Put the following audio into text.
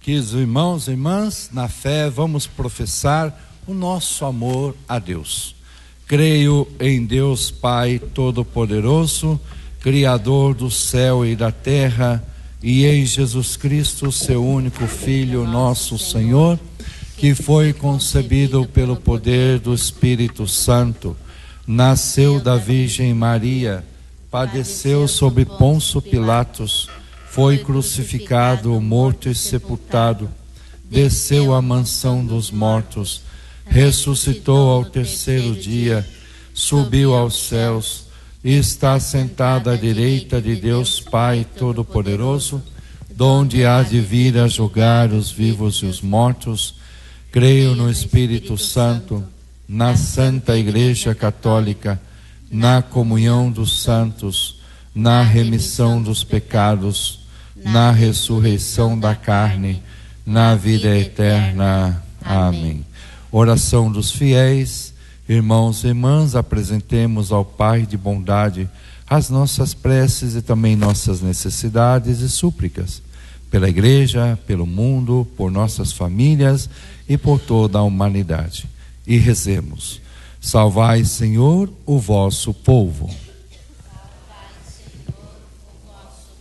Queridos irmãos e irmãs, na fé vamos professar o nosso amor a Deus. Creio em Deus Pai Todo-Poderoso, Criador do céu e da terra, e em Jesus Cristo, seu único Filho, nosso Senhor, que foi concebido pelo poder do Espírito Santo, nasceu da Virgem Maria, padeceu sob Pôncio Pilatos, foi crucificado, morto e sepultado, desceu à mansão dos mortos, ressuscitou ao terceiro dia, subiu aos céus e está sentado à direita de Deus Pai Todo-Poderoso, donde há de vir a julgar os vivos e os mortos. Creio no Espírito Santo, na Santa Igreja Católica, na comunhão dos santos, na remissão dos pecados, na ressurreição da carne, na vida eterna. Amém. Oração dos fiéis. Irmãos e irmãs, apresentemos ao Pai de bondade as nossas preces e também nossas necessidades e súplicas, pela Igreja, pelo mundo, por nossas famílias e por toda a humanidade. E rezemos: salvai, Senhor, o vosso povo.